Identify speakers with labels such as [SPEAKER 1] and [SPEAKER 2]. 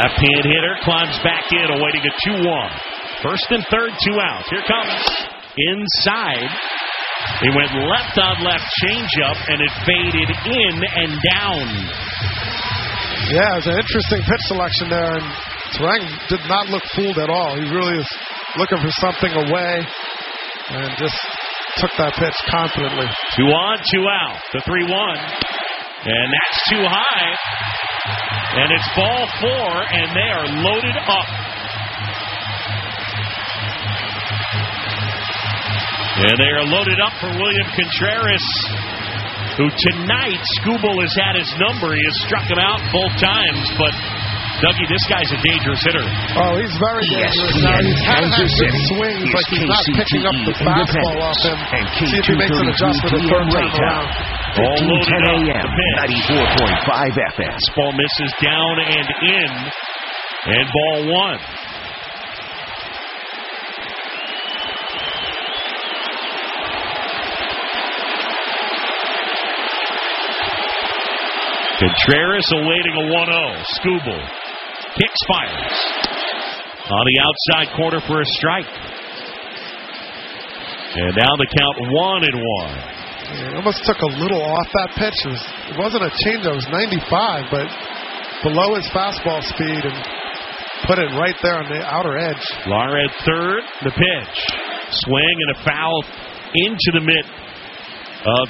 [SPEAKER 1] Left-hand hitter climbs back in, awaiting a 2-1. First and third, 2 outs. Here comes inside. He went left on left changeup, and it faded in and down.
[SPEAKER 2] Yeah, it was an interesting pitch selection there, and Turang did not look fooled at all. He really is looking for something away and just took that pitch confidently.
[SPEAKER 1] 2 on, 2 out. The 3-1. And that's too high. And it's ball 4, and they are loaded up. And they are loaded up for William Contreras, who tonight, Skubal has had his number. He has struck him out both times, but Dougie, this guy's a dangerous hitter.
[SPEAKER 2] Oh, he's very dangerous now. He's had good swings, but he's not picking up the fastball off him. See if he makes an adjustment the third time around.
[SPEAKER 1] All loaded up.
[SPEAKER 3] AM, 94.5 FM.
[SPEAKER 1] This ball misses down and in, and ball 1. Contreras awaiting a 1-0. Skubal kicks, fires on the outside corner for a strike. And now the count 1-1.
[SPEAKER 2] It almost took a little off that pitch. It wasn't a changeup. It was 95, but below his fastball speed and put it right there on the outer edge.
[SPEAKER 1] Lara at third. The pitch. Swing and a foul into the mitt of